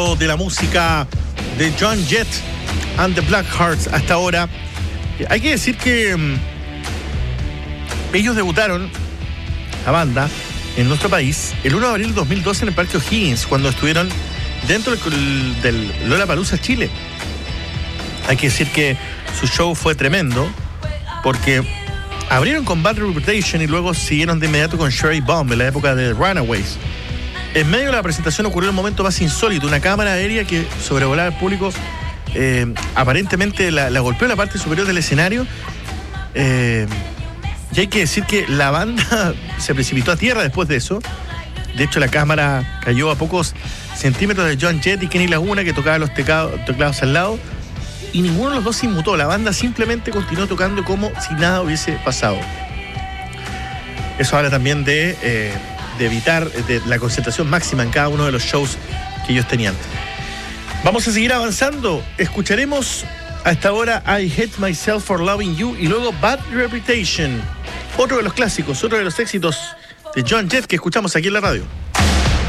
De la música de Joan Jett and the Blackhearts hasta ahora. Hay que decir que ellos debutaron, la banda, en nuestro país el 1 de abril de 2012 en el Parque O'Higgins, cuando estuvieron dentro del Lollapalooza Chile. Hay que decir que su show fue tremendo, porque abrieron con Bad Reputation y luego siguieron de inmediato con Cherry Bomb en la época de Runaways. En medio de la presentación ocurrió el momento más insólito, una cámara aérea que sobrevolaba al público, aparentemente la golpeó en la parte superior del escenario, y hay que decir que la banda se precipitó a tierra después de eso. De hecho, la cámara cayó a pocos centímetros de Joan Jett y Kenny Laguna, que tocaba los teclados al lado, y ninguno de los dos se inmutó. La banda simplemente continuó tocando como si nada hubiese pasado. Eso habla también de evitar la concentración máxima en cada uno de los shows que ellos tenían. Vamos a seguir avanzando. Escucharemos a esta hora I Hate Myself for Loving You y luego Bad Reputation, otro de los clásicos, otro de los éxitos de Joan Jett que escuchamos aquí en la radio.